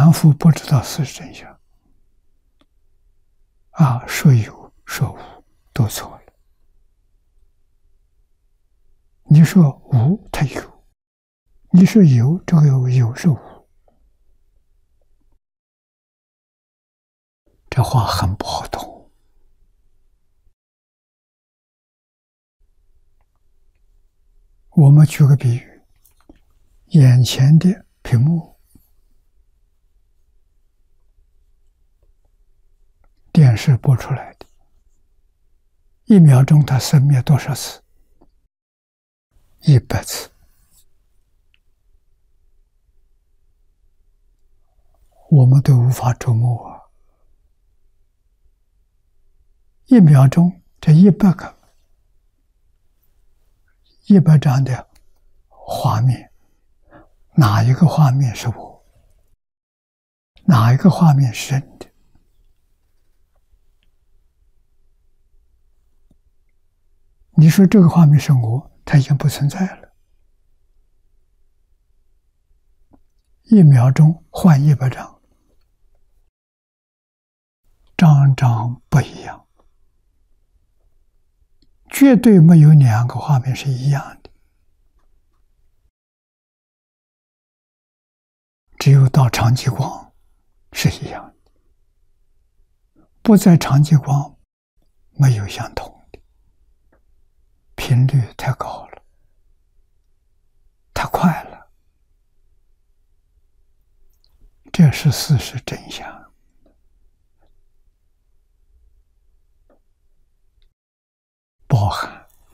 凡夫不知道事实真相啊，说有说无都错了。你说无，它有；你说有，这个有是无。这话很不好懂。我们举个比喻，眼前的屏幕，电视播出来的，1秒钟它生灭多少次？100次。我们都无法琢磨啊！1秒钟，这100张的画面，哪一个画面是我？哪一个画面是真的？你说这个画面是我，它已经不存在了。1秒钟换100张，张张不一样，绝对没有2个画面是一样的。只有到长极光是一样的，不在长极光没有相同的，频率太高了，太快了，这是事实真相。